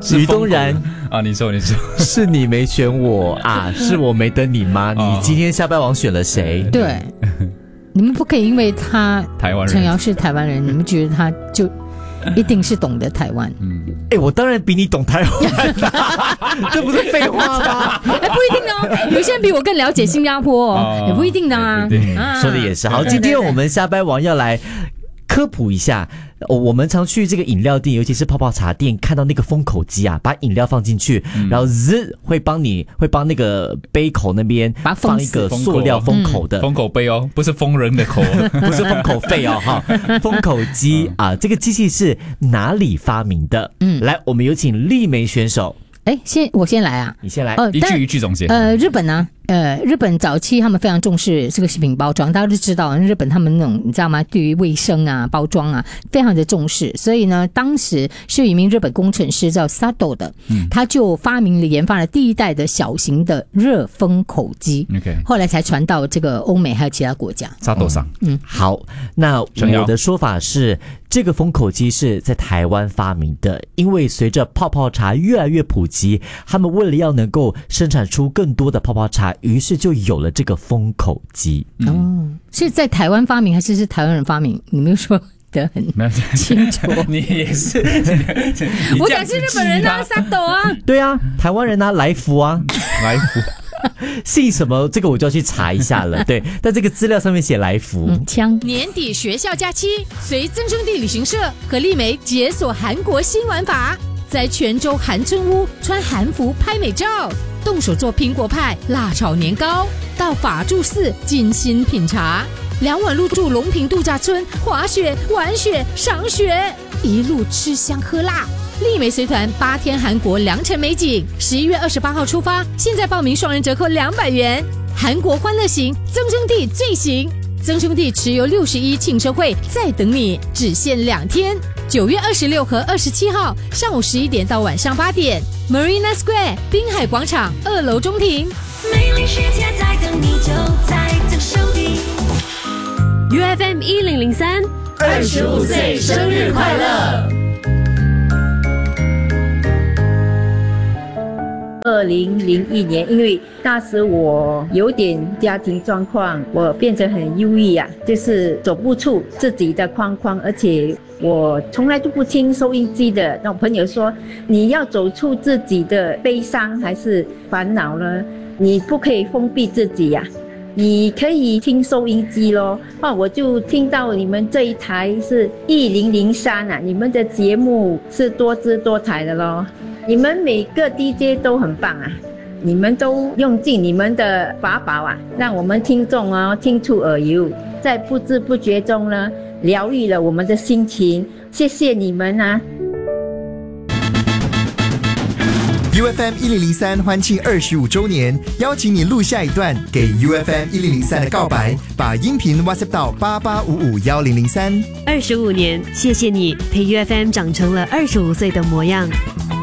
吕东然啊，你说， 是你没选我啊？是我没等你吗？你今天下班王选了谁？ 对，你们不可以因为他台湾人陈瑶是台湾人，你们觉得他就一定是懂得台湾？ 我当然比你懂台湾这不是废话吗？ 不一定哦，有些人比我更了解新加坡也不一定的啊。 说的也是。好，今天我们下班王要来科普一下，我们常去这个饮料店，尤其是泡泡茶店，看到那个封口机啊，把饮料放进去，然后会帮那个杯口那边放一个塑料封口的封口杯哦，不是封人的口， 不是封口费哦哈。封口机啊，这个机器是哪里发明的？来，我们有请丽梅选手。 我先来啊， 你先来， 一句总结。 日本呢，日本早期他们非常重视这个食品包装，大家都知道，日本他们那种你知道吗？对于卫生啊、包装啊，非常的重视。所以呢，当时是有一名日本工程师叫 Sato 的，他就研发了第一代的小型的热封口机。后来才传到这个欧美还有其他国家。 Sato上， 好，那我的说法是，这个封口机是在台湾发明的，因为随着泡泡茶越来越普及，他们为了要能够生产出更多的泡泡茶，于是就有了这个封口机。 是在台湾发明还是台湾人发明？你没有说得很清楚。 你也是， 我讲是日本人啊，Sato 啊， 对啊，台湾人啊，来福啊， 来福。 姓什么？这个我就要去查一下了。对，但这个资料上面写来福。 年底学校假期，随增生地旅行社和丽梅解锁韩国新玩法，在泉州韩村屋穿韩服拍美照，动手做苹果派、辣炒年糕，到法住寺精心品茶，2晚入住龙坪度假村，滑雪、玩雪、赏雪，一路吃香喝辣。丽梅随团8天韩国良辰美景，11月28号出发，现在报名双人折扣200元。韩国欢乐行，增生地最行，增生地持有61庆生会在等你，只限2天，9月26和27号上午11点到晚上8点 ，Marina Square 滨海广场2楼中庭。 美丽世界在等你，就在增生地。 UFM 1003 25岁生日快乐 ！2001年，因为那时我有点家庭状况，我变成很忧郁啊，就是走不出自己的框框，而且我从来都不听收音机的。那我朋友说，你要走出自己的悲伤还是烦恼呢？你不可以封闭自己呀，你可以听收音机咯。我就听到你们这一台是1003啊，你们的节目是多姿多彩的咯。你们每个 DJ 都很棒啊，你们都用尽你们的法宝啊，让我们听众听出耳油，在不知不觉中呢，疗愈了我们的心情。谢谢你们啊 ！UFM 1003欢庆25周年，邀请你录下一段给 UFM 1003的告白，把音频 WhatsApp 到88551003。 25年，谢谢你陪 UFM 长成了25岁的模样。